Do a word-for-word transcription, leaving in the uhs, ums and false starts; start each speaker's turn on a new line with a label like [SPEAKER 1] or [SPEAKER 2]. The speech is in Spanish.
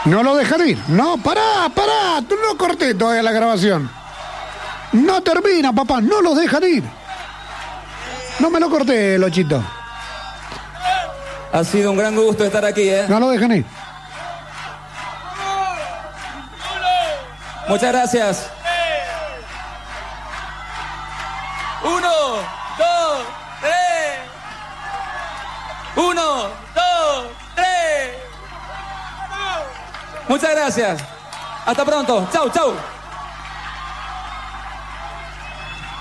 [SPEAKER 1] No lo dejan ir. No, pará, pará. Tú no corté todavía la grabación. No termina, papá. No los dejan ir. No me lo corté, Lochito.
[SPEAKER 2] Ha sido un gran gusto estar aquí, ¿eh?
[SPEAKER 1] No lo dejan ir.
[SPEAKER 2] Muchas gracias. Uno, dos, tres. Uno, dos, tres. Muchas gracias. Hasta pronto. Chau, chau.